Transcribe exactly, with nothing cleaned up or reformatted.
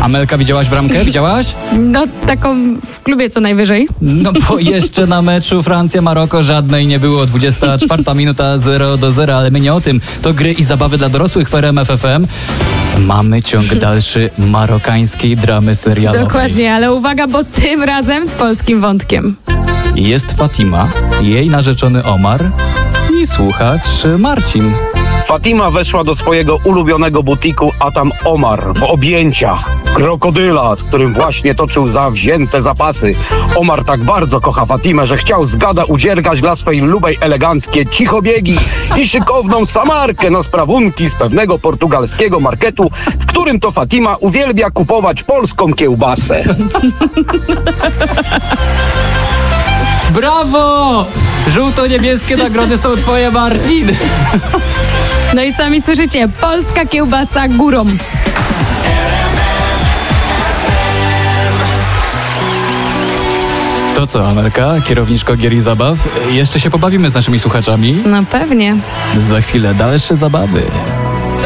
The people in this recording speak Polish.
Amelka, widziałaś bramkę? Widziałaś? No, taką w klubie co najwyżej. No bo jeszcze na meczu Francja-Maroko żadnej nie było. dwudziesta czwarta minuta zero do zera, ale my nie o tym. To gry i zabawy dla dorosłych w R M F F M. Mamy ciąg dalszy marokańskiej dramy serialowej. Dokładnie, ale uwaga, bo tym razem z polskim wątkiem. Jest Fatima, jej narzeczony Omar i słuchacz Marcin. Fatima weszła do swojego ulubionego butiku, a tam Omar w objęciach krokodyla, z którym właśnie toczył zawzięte zapasy. Omar tak bardzo kocha Fatimę, że chciał z gada udziergać dla swej lubej eleganckie cichobiegi i szykowną Samarkę na sprawunki z pewnego portugalskiego marketu, w którym to Fatima uwielbia kupować polską kiełbasę. Brawo! Żółto-niebieskie nagrody są twoje, Marcin. No i sami słyszycie, polska kiełbasa górą. To co, Amelka, kierowniczko gier i zabaw? Jeszcze się pobawimy z naszymi słuchaczami? No pewnie. Za chwilę dalsze zabawy.